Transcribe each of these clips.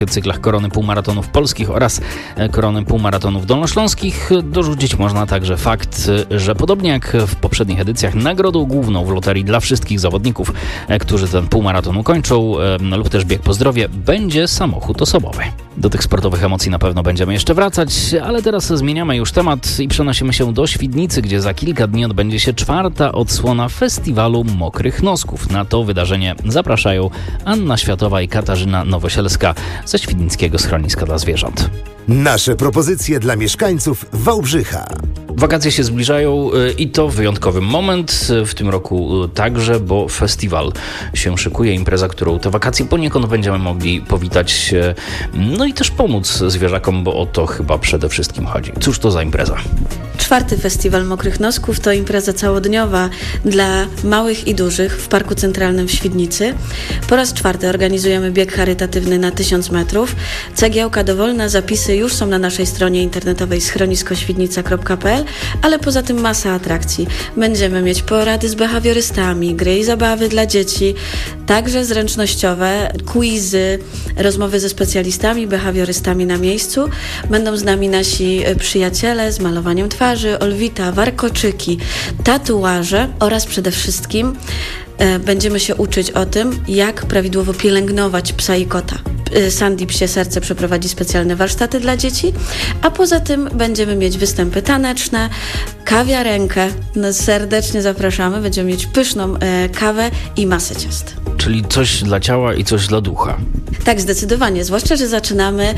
cyklach Korony Półmaratonów Polskich oraz Korony Półmaratonów Dolnośląskich. Dorzucić można także fakt, że podobnie jak w poprzednich edycjach nagrodą główną w loterii dla wszystkich zawodników, którzy ten półmaraton ukończą lub też bieg po zdrowie, będzie samochód osobowy. Do tych sportowych emocji na pewno będziemy jeszcze wracać, ale teraz zmieniamy już temat i przenosimy się do Świdnicy, gdzie za kilka dni odbędzie się 4. odsłona Festiwalu Mokrych Nosków. Na to wydarzenie zapraszają Anna Światowa i Katarzyna Nowosielska ze Świdnickiego Schroniska dla Zwierząt. Nasze propozycje dla mieszkańców Wałbrzycha. Wakacje się zbliżają i to wyjątkowy moment w tym roku także, bo festiwal się szykuje, impreza, którą te wakacje poniekąd będziemy mogli powitać, no i też pomóc zwierzakom, bo o to chyba przede wszystkim chodzi. Cóż to za impreza? 4. Festiwal Mokrych Nosków to impreza całodniowa dla małych i dużych w Parku Centralnym w Świdnicy. Po raz 4. organizujemy bieg charytatywny na 1000 metrów. Cegiełka dowolna, zapisy już są na naszej stronie internetowej schroniskoświdnica.pl, ale poza tym masa atrakcji. Będziemy mieć porady z behawiorystami, gry i zabawy dla dzieci, także zręcznościowe, quizy, rozmowy ze specjalistami, behawiorystami na miejscu. Będą z nami nasi przyjaciele z malowaniem twarzy, olwita, warkoczyki, tatuaże oraz przede wszystkim będziemy się uczyć o tym, jak prawidłowo pielęgnować psa i kota. Sandy Psie Serce przeprowadzi specjalne warsztaty dla dzieci, a poza tym będziemy mieć występy taneczne, kawiarenkę. No, serdecznie zapraszamy, będziemy mieć pyszną kawę i masę ciast. Czyli coś dla ciała i coś dla ducha. Tak, zdecydowanie. Zwłaszcza, że zaczynamy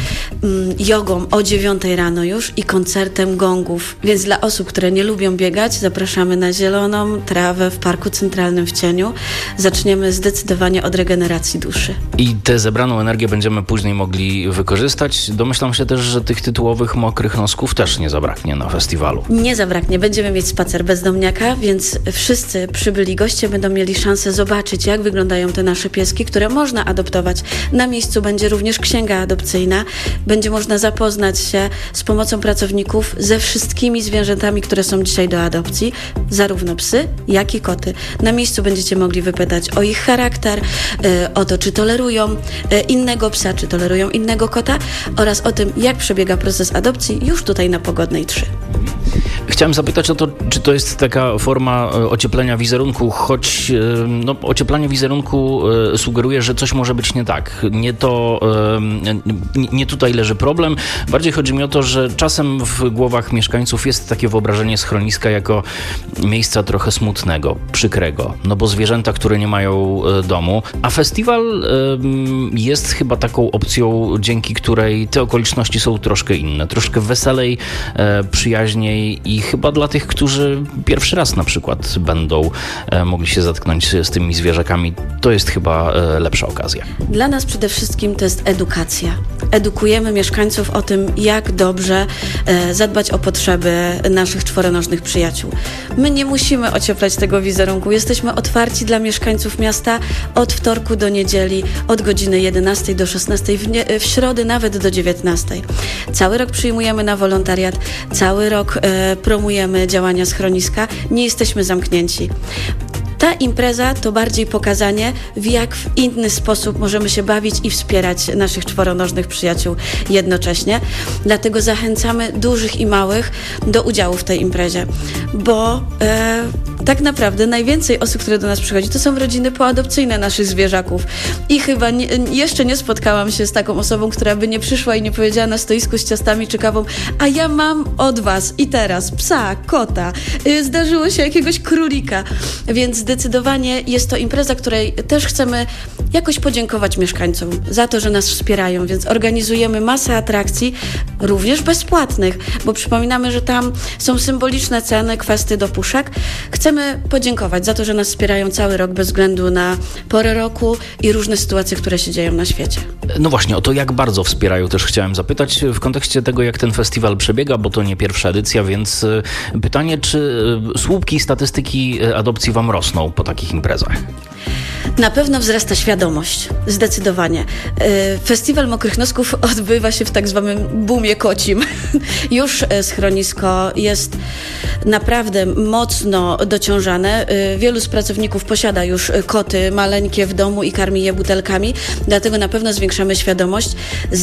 jogą o 9 rano już i koncertem gongów. Więc dla osób, które nie lubią biegać, zapraszamy na zieloną trawę w Parku Centralnym w cieniu. Zaczniemy zdecydowanie od regeneracji duszy. I tę zebraną energię będziemy później mogli wykorzystać. Domyślam się też, że tych tytułowych Mokrych Nosków też nie zabraknie na festiwalu. Nie zabraknie. Będziemy mieć spacer bezdomniaka, więc wszyscy przybyli goście będą mieli szansę zobaczyć, jak wyglądają te nasze pieski, które można adoptować. Na miejscu będzie również księga adopcyjna. Będzie można zapoznać się z pomocą pracowników ze wszystkimi zwierzętami, które są dzisiaj do adopcji, zarówno psy, jak i koty. Na miejscu będziecie mogli wypytać o ich charakter, o to, czy tolerują innego psa, czy tolerują innego kota oraz o tym, jak przebiega proces adopcji już tutaj na Pogodnej 3. Chciałem zapytać o to, czy to jest taka forma ocieplenia wizerunku, choć ocieplanie wizerunku sugeruje, że coś może być nie tak. Nie tutaj leży problem. Bardziej chodzi mi o to, że czasem w głowach mieszkańców jest takie wyobrażenie schroniska jako miejsca trochę smutnego, przykrego, no bo zwierzęta, które nie mają domu, a festiwal jest chyba taką opcją, dzięki której te okoliczności są troszkę inne, troszkę weselej, przyjaźniej i chyba dla tych, którzy pierwszy raz na przykład będą mogli się zetknąć z tymi zwierzakami, to jest chyba lepsza okazja. Dla nas przede wszystkim to jest edukacja. Edukujemy mieszkańców o tym, jak dobrze zadbać o potrzeby naszych czworonożnych przyjaciół. My nie musimy ocieplać tego wizerunku. Jesteśmy otwarci dla mieszkańców miasta od wtorku do niedzieli, od godziny 11 do 16, w środę nawet do 19. Cały rok przyjmujemy na wolontariat, cały rok promujemy działania schroniska, nie jesteśmy zamknięci. Ta impreza to bardziej pokazanie, w jak w inny sposób możemy się bawić i wspierać naszych czworonożnych przyjaciół jednocześnie. Dlatego zachęcamy dużych i małych do udziału w tej imprezie, bo tak naprawdę najwięcej osób, które do nas przychodzi, to są rodziny poadopcyjne naszych zwierzaków. I chyba jeszcze nie spotkałam się z taką osobą, która by nie przyszła i nie powiedziała na stoisku z ciastami czy kawą: a ja mam od was i teraz psa, kota, zdarzyło się jakiegoś królika. Więc zdecydowanie jest to impreza, której też chcemy jakoś podziękować mieszkańcom za to, że nas wspierają, więc organizujemy masę atrakcji, również bezpłatnych, bo przypominamy, że tam są symboliczne ceny, kwestie do puszek. Chcemy podziękować za to, że nas wspierają cały rok bez względu na porę roku i różne sytuacje, które się dzieją na świecie. No właśnie, o to jak bardzo wspierają też chciałem zapytać w kontekście tego, jak ten festiwal przebiega, bo to nie pierwsza edycja, więc pytanie, czy słupki statystyki adopcji wam rosną po takich imprezach? Na pewno wzrasta świadomość, zdecydowanie. Festiwal Mokrych Nosków odbywa się w tak zwanym boomie kocim. Już schronisko jest naprawdę mocno dociążane. Wielu z pracowników posiada już koty maleńkie w domu i karmi je butelkami, dlatego na pewno zwiększamy świadomość.